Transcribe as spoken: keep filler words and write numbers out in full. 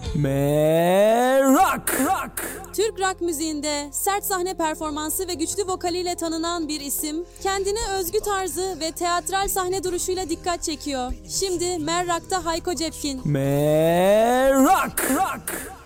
Merak. Türk rock müziğinde sert sahne performansı ve güçlü vokaliyle tanınan bir isim, kendine özgü tarzı ve teatral sahne duruşuyla dikkat çekiyor. Şimdi Merrak'ta Hayko Cepkin. Merak.